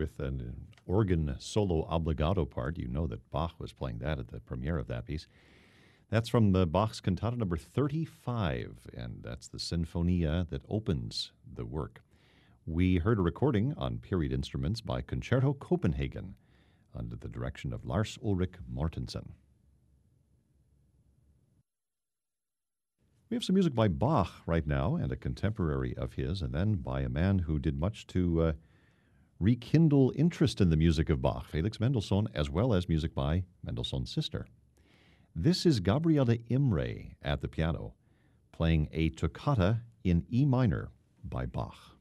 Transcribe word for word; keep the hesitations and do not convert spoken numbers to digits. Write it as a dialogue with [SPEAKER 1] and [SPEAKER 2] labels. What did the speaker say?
[SPEAKER 1] with an organ solo obligato part. You know that Bach was playing that at the premiere of that piece. That's from the Bach's Cantata number thirty-five, and that's the Sinfonia that opens the work. We heard a recording on period instruments by Concerto Copenhagen under the direction of Lars Ulrik Mortensen. We have some music by Bach right now, and a contemporary of his, and then by a man who did much to uh, rekindle interest in the music of Bach, Felix Mendelssohn, as well as music by Mendelssohn's sister. This is Gabriele Imre at the piano, playing a toccata in E minor by Bach.